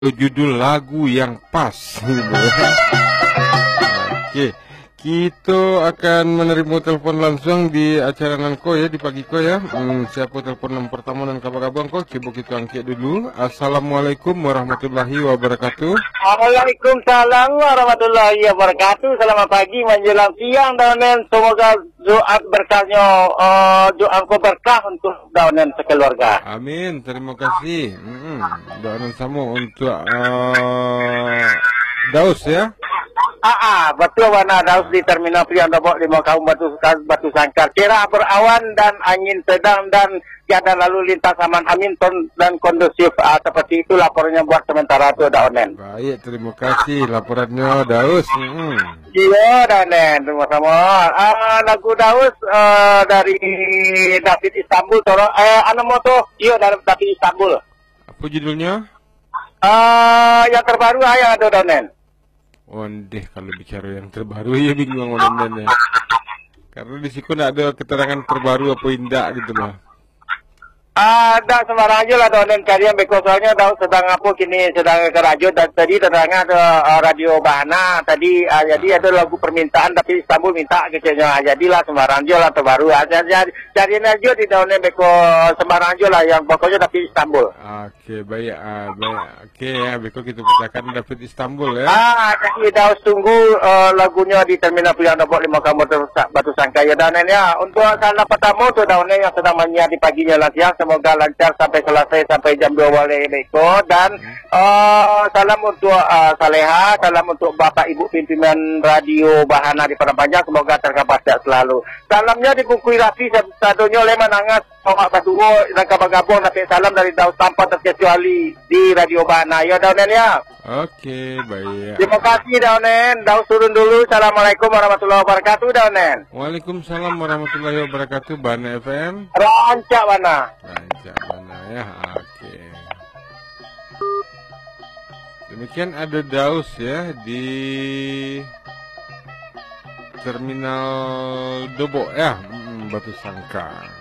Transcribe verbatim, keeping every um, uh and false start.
judul lagu yang pas. Oke, kita akan menerima telepon langsung di acara Nanko ya, di pagi ko ya. Hmm, siapa telepon yang pertama dan kabar-kabar ko? Coba kita angkat dulu. Assalamualaikum warahmatullahi wabarakatuh. Waalaikumsalam warahmatullahi wabarakatuh. Selamat pagi menjelang siang dan semoga doa berkahnya uh, doa ko berkah untuk daunan sekeluarga. Amin, terima kasih. Hmm, doa sama untuk uh, Daus ya. Ah, ah, betul warna Daus di Terminal Priang Dobok di Kaum Batu Batu Sangkar. Cerah berawan dan angin sedang dan tiada lalu lintas aman amin dan kondusif. Ah, seperti itu laporannya buat sementara itu Daunen. Baik, terima kasih laporannya Daus. Hmm. Iya Daunen, sama-sama. Ah, lagu Daus uh, dari David Istanbul. Toro, eh, anu moto, iya dari David Istanbul. Apa judulnya? Ah, uh, yang terbaru ah, yang ada Daunen. Oh deh, kalau bicara yang terbaru ya bingung orang-orang ya. Karena di situ tidak ada keterangan terbaru apa indah gitu lah. Ada sembarang aja lah Donen kalian beko soalnya tahu sedang apa kini sedang ke radio dan tadi terangnya ada uh, radio Bahana tadi uh, jadi ada lagu permintaan tapi Istanbul minta kecilnya jadilah sembarang aja lah terbaru aja jadi jadi aja di Donen beko sembarang aja lah yang pokoknya tapi Istanbul. Oke baik uh, baik oke ya beko kita putakan David Istanbul ya. Ah jadi Daus tunggu uh, lagunya di Terminal Priang Dobok lima Kampung Batu Sangkar ya Donen ya untuk salah pertama tuh Donen yang sedang menyiar di paginya lah siang. Semoga lancar sampai selesai sampai jam dua wale beko dan uh, salam untuk uh, Saleha, salam untuk Bapak Ibu pimpinan radio Bahana di Padang Panjang semoga terkabar selalu. Salamnya dibungkui rapi satunya oleh Manangas Bapak Batuwo dan kabar-kabar nanti salam dari Daus tanpa terkecuali di radio Bahana ya Daunen ya. Oke baik. Terima kasih Daunen. Daus turun dulu. Assalamualaikum warahmatullahi wabarakatuh Daunen. Waalaikumsalam warahmatullahi wabarakatuh. Bahana F M. Rancak mana? Rancak mana ya? Oke. Demikian ada Daus ya di Terminal Dobok ya, hmm, Batu Sangkar.